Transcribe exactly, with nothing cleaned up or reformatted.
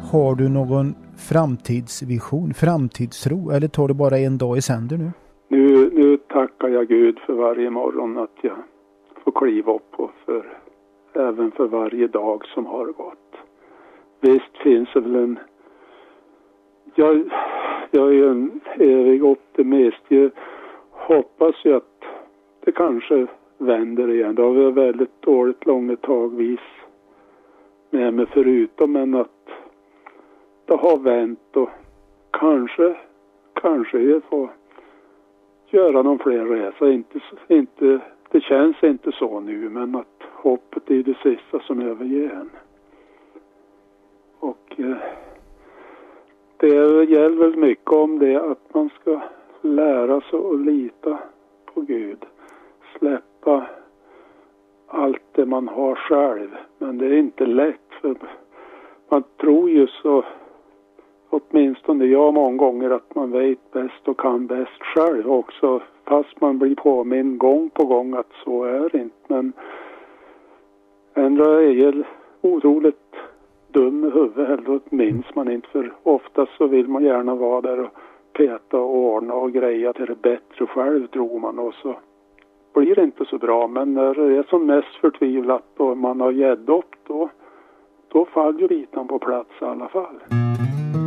Har du någon framtidsvision, framtidstro, eller tar du bara en dag i sänder nu? Nu, nu tackar jag Gud för varje morgon att jag får kliva upp och för, även för varje dag som har gått. Visst finns det väl en... Jag, jag är en evig optimist. Jag hoppas ju att det kanske vänder igen. Det har vi väldigt dåligt långa tagvis med mig förutom, men att det har vänt och kanske, kanske jag får göra någon fler resor. Inte, inte, det känns inte så nu, men att hoppet är det sista som överger en. Och eh, det gäller väl mycket om det att man ska lära sig att lita på Gud. Släppa allt det man har själv. Men det är inte lätt, för man tror ju så, åtminstone jag många gånger, att man vet bäst och kan bäst själv också. Fast man blir påminn gång på gång att så är det inte. Men ändå är jag otroligt dum i huvudet, eller minns man inte, för oftast så vill man gärna vara där och peta och ordna och greja till det bättre själv, tror man, och så blir det inte så bra. Men när det är som mest förtvivlat och man har gett upp, då, då faller ju bitan på plats i alla fall.